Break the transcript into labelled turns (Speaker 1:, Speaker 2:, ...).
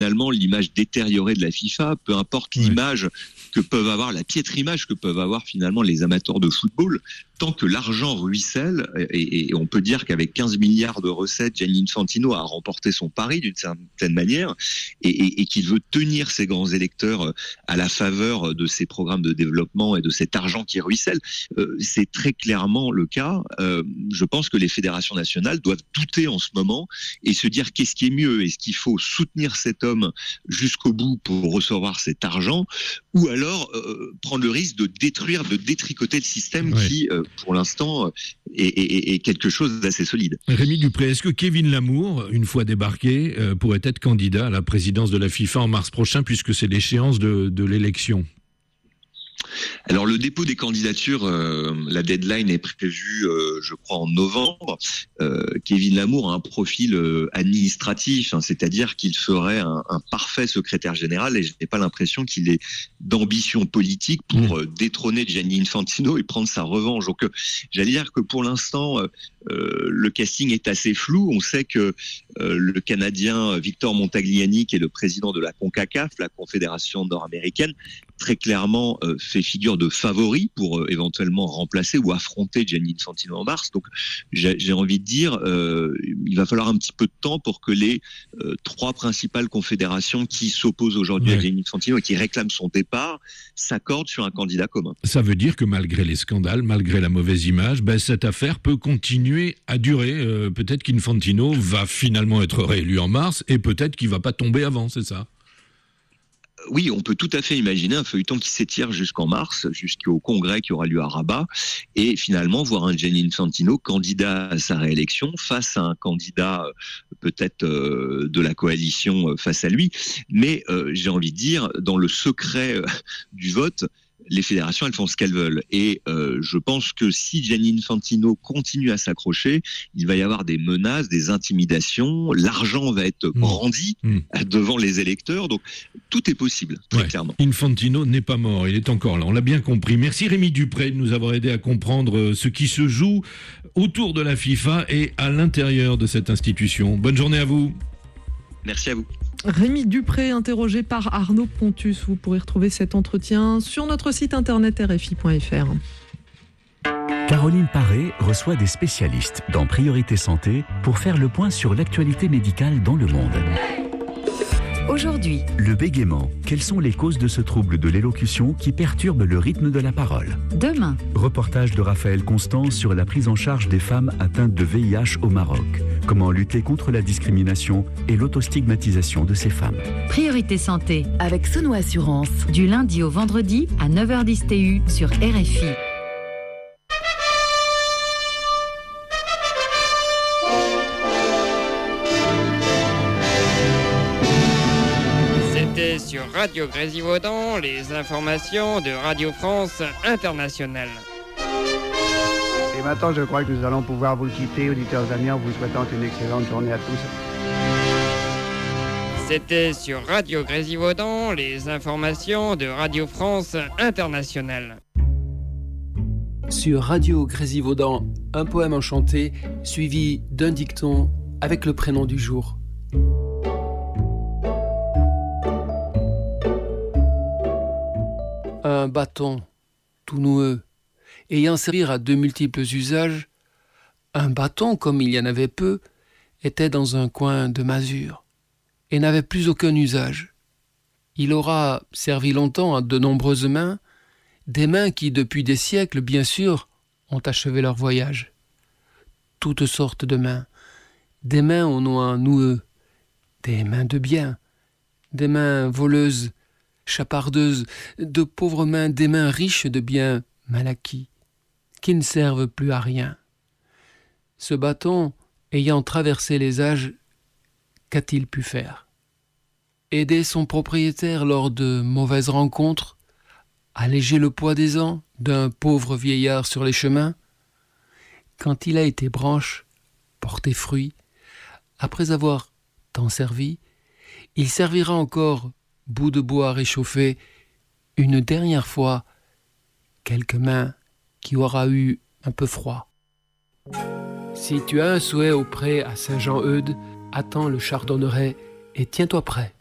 Speaker 1: finalement l'image détériorée de la FIFA, peu importe l'image que peuvent avoir, la piètre image que peuvent avoir finalement les amateurs de football, tant que l'argent ruisselle, et on peut dire qu'avavec 15 milliards de recettes, Gianni Infantino a remporté son pari d'une certaine manière, et qu'il veut tenir ses grands électeurs à la faveur de ces programmes de développement et de cet argent qui ruisselle. C'est très clairement le cas. Je pense que les fédérations nationales doivent douter en ce moment et se dire qu'est-ce qui est mieux. Est-ce qu'il faut soutenir cet homme jusqu'au bout pour recevoir cet argent, ou alors prendre le risque de détruire, de détricoter le système qui, pour l'instant, est quelque chose d'assez solide.
Speaker 2: Rémi Dupré, est-ce que Kevin Lamour, une fois débarqué, pourrait être candidat à la présidence de la FIFA en mars prochain, puisque c'est l'échéance de l'élection ?
Speaker 1: Alors le dépôt des candidatures, la deadline est prévue, je crois, en novembre. Kevin Lamour a un profil administratif, c'est-à-dire qu'il ferait un parfait secrétaire général, et je n'ai pas l'impression qu'il ait d'ambition politique pour détrôner Gianni Infantino et prendre sa revanche. Donc j'allais dire que pour l'instant, le casting est assez flou. On sait que le Canadien Victor Montagliani, qui est le président de la CONCACAF, la Confédération nord-américaine, très clairement fait figure de favori pour éventuellement remplacer ou affronter Gianni Infantino en mars. Donc j'ai envie de dire, il va falloir un petit peu de temps pour que les trois principales confédérations qui s'opposent aujourd'hui à Gianni Infantino et qui réclament son départ s'accordent sur un candidat commun.
Speaker 2: Ça veut dire que malgré les scandales, malgré la mauvaise image, cette affaire peut continuer à durer. Peut-être qu'Infantino va finalement être réélu en mars et peut-être qu'il ne va pas tomber avant, c'est ça ?
Speaker 1: Oui, on peut tout à fait imaginer un feuilleton qui s'étire jusqu'en mars, jusqu'au congrès qui aura lieu à Rabat, et finalement voir un Gianni Infantino candidat à sa réélection face à un candidat peut-être de la coalition face à lui. Mais j'ai envie de dire, dans le secret du vote, les fédérations, elles font ce qu'elles veulent. Et je pense que si Gianni Infantino continue à s'accrocher, il va y avoir des menaces, des intimidations, l'argent va être brandi devant les électeurs. Donc, tout est possible, très clairement.
Speaker 2: Infantino n'est pas mort, il est encore là, on l'a bien compris. Merci Rémi Dupré de nous avoir aidé à comprendre ce qui se joue autour de la FIFA et à l'intérieur de cette institution. Bonne journée à vous.
Speaker 1: Merci à vous.
Speaker 3: Rémi Dupré, interrogé par Arnaud Pontus. Vous pourrez retrouver cet entretien sur notre site internet rfi.fr.
Speaker 4: Caroline Paré reçoit des spécialistes dans Priorité Santé pour faire le point sur l'actualité médicale dans le monde. Aujourd'hui, le bégaiement. Quelles sont les causes de ce trouble de l'élocution qui perturbe le rythme de la parole ?
Speaker 5: Demain,
Speaker 4: reportage de Raphaël Constant sur la prise en charge des femmes atteintes de VIH au Maroc. Comment lutter contre la discrimination et l'autostigmatisation de ces femmes.
Speaker 5: Priorité Santé avec Sono Assurance. Du lundi au vendredi à 9h10 TU sur RFI.
Speaker 6: C'était sur Radio Grésivaudan, les informations de Radio France Internationale.
Speaker 7: Et maintenant, je crois que nous allons pouvoir vous quitter, auditeurs amis, en vous souhaitant une excellente journée à tous.
Speaker 6: C'était sur Radio Grésivaudan, les informations de Radio France Internationale.
Speaker 8: Sur Radio Grésivaudan, un poème enchanté suivi d'un dicton avec le prénom du jour. Un bâton tout noueux, ayant servi à de multiples usages, un bâton, comme il y en avait peu, était dans un coin de masure et n'avait plus aucun usage. Il aura servi longtemps à de nombreuses mains, des mains qui, depuis des siècles, bien sûr, ont achevé leur voyage. Toutes sortes de mains, des mains aux noix noueux, des mains de bien, des mains voleuses, chapardeuses, de pauvres mains, des mains riches de biens mal acquis, qui ne servent plus à rien. Ce bâton, ayant traversé les âges, qu'a-t-il pu faire ? Aider son propriétaire lors de mauvaises rencontres, alléger le poids des ans d'un pauvre vieillard sur les chemins. Quand il a été branche, porté fruit, après avoir tant servi, il servira encore, bout de bois réchauffé, une dernière fois, quelques mains qui aura eu un peu froid. Si tu as un souhait auprès à Saint-Jean-Eudes, attends le chardonneret et tiens-toi prêt.